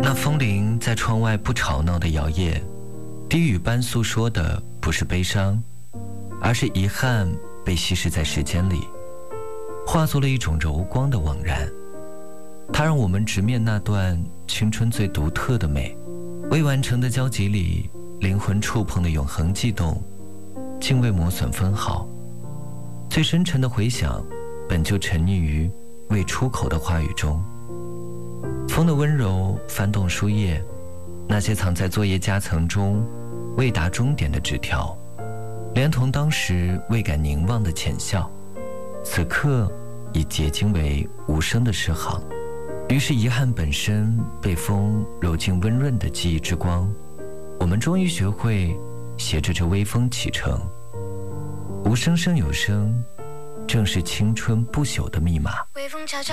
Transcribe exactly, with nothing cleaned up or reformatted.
那风铃在窗外不吵闹的摇曳，低语般诉说的不是悲伤，而是遗憾被稀释在时间里，化作了一种柔光的惘然。它让我们直面那段青春最独特的美，未完成的交集里，灵魂触碰的永恒悸动，竟未磨损分毫。最深沉的回响，本就沉溺于未出口的话语中。风的温柔翻动书页，那些藏在作业夹层中未达终点的纸条，连同当时未敢凝望的浅笑，此刻已结晶为无声的诗行。于是遗憾本身被风揉进温润的记忆之光，我们终于学会携着这微风启程。无声胜有声，正是青春不朽的密码。微风悄悄